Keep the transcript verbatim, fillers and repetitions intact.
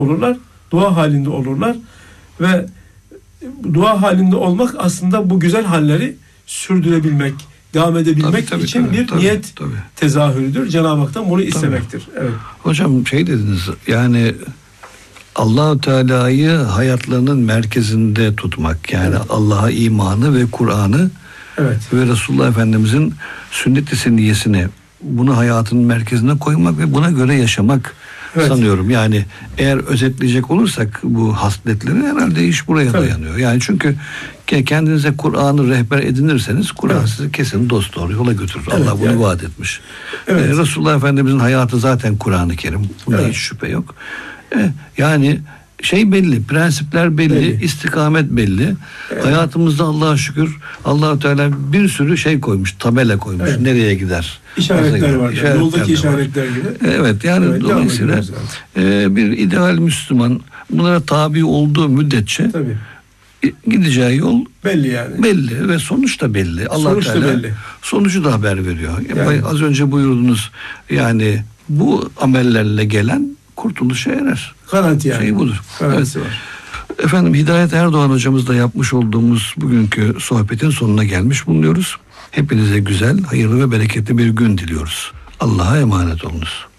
olurlar, dua halinde olurlar ve dua halinde olmak aslında bu güzel halleri sürdürebilmek, devam edebilmek tabii, tabii, için tabii, bir tabii, niyet tabii. tezahürüdür. Cenab-ı Hak'tan bunu istemektir. Evet. Hocam şey dediniz, yani Allah-u Teala'yı hayatlarının merkezinde tutmak, yani evet. Allah'a imanı ve Kur'an'ı evet. ve Resulullah Efendimizin sünnet-i seniyyesini, bunu hayatının merkezine koymak ve buna göre yaşamak evet. sanıyorum. Yani eğer özetleyecek olursak bu hasletleri, herhalde iş buraya Tabii. dayanıyor. Yani çünkü kendinize Kur'an'ı rehber edinirseniz Kur'an evet. sizi kesin dost doğru yola götürür. Evet, Allah bunu yani. vaat etmiş. Evet. Ee, Resulullah Efendimizin hayatı zaten Kur'an-ı Kerim. Bunda evet. hiç şüphe yok. Ee, yani şey belli, prensipler belli, belli. istikamet belli. Evet. Hayatımızda Allah'a şükür Allah-u Teala bir sürü şey koymuş, tabela koymuş. Evet. Nereye gider? İşaretler var. İşaretler yoldaki var. işaretler gibi. Evet, yani evet, dolayısıyla e, bir ideal Müslüman bunlara tabi olduğu müddetçe Tabii. gideceği yol belli yani. Belli ve sonuç da belli. Allah sonuç Teala da belli. Sonucu da haber veriyor. Yani. Az önce buyurdunuz, yani bu amellerle gelen kurtuluşa erer. Garanti yani. Şey budur. Garantisi evet. var. Efendim, Hidayet Erdoğan hocamızla yapmış olduğumuz bugünkü sohbetin sonuna gelmiş bulunuyoruz. Hepinize güzel, hayırlı ve bereketli bir gün diliyoruz. Allah'a emanet olunuz.